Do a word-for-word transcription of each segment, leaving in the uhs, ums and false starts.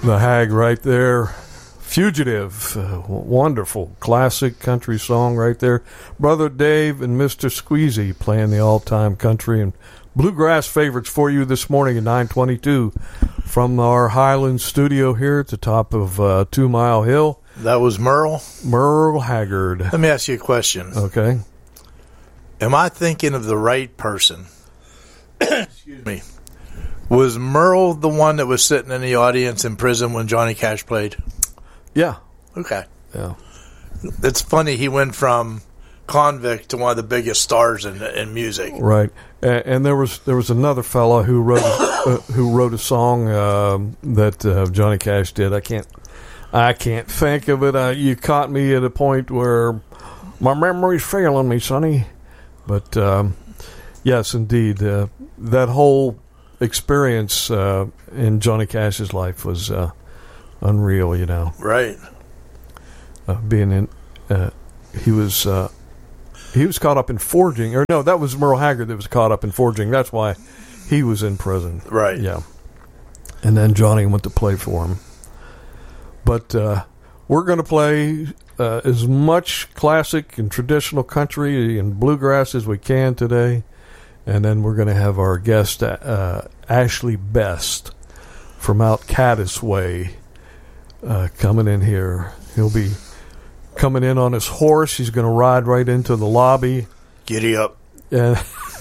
The Hag right there. Fugitive. Uh, wonderful classic country song right there. Brother Dave and Mister Squeezy playing the all-time country and bluegrass favorites for you this morning at nine twenty-two from our Highlands studio here at the top of uh, Two Mile Hill. That was Merle? Merle Haggard. Let me ask you a question. Okay. Am I thinking of the right person? Excuse me. Was Merle the one that was sitting in the audience in prison when Johnny Cash played? Yeah. Okay. Yeah. It's funny, he went from convict to one of the biggest stars in in music. Right. And, and there was there was another fellow who wrote uh, who wrote a song uh, that uh, Johnny Cash did. I can't I can't think of it. Uh, you caught me at a point where my memory's failing me, Sonny. But um, yes, indeed, uh, that whole experience uh, in Johnny Cash's life was uh, unreal. You know, right? Uh, being in, uh, he was uh, he was caught up in forging, or no, that was Merle Haggard that was caught up in forging. That's why he was in prison, right? Yeah, and then Johnny went to play for him. But uh, we're going to play uh, as much classic and traditional country and bluegrass as we can today. And then we're going to have our guest, uh, Ashley Best, from out Caddis Way, uh, coming in here. He'll be coming in on his horse. He's going to ride right into the lobby. Giddy up. And,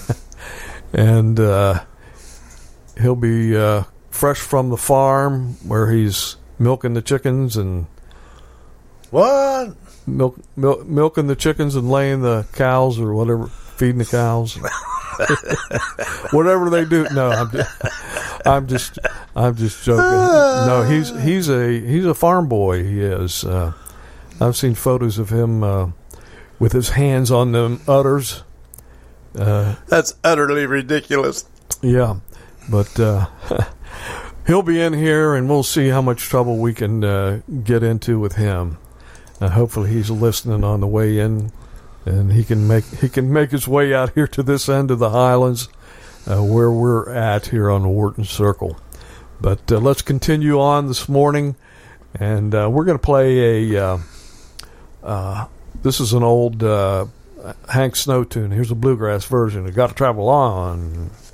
and uh, he'll be uh, fresh from the farm where he's milking the chickens and... What? Milk, milk, milking the chickens and laying the cows or whatever, feeding the cows. Whatever they do. No, I'm just, I'm just, I'm just joking. No, he's he's a he's a farm boy. He is. Uh, I've seen photos of him uh, with his hands on them udders. Uh, That's utterly ridiculous. Yeah, but uh, he'll be in here, and we'll see how much trouble we can uh, get into with him. Uh, hopefully, he's listening on the way in. And he can make he can make his way out here to this end of the Highlands, uh, where we're at here on the Wharton Circle. But uh, let's continue on this morning, and uh, we're going to play a. Uh, uh, this is an old uh, Hank Snow tune. Here's a bluegrass version. I got to travel on.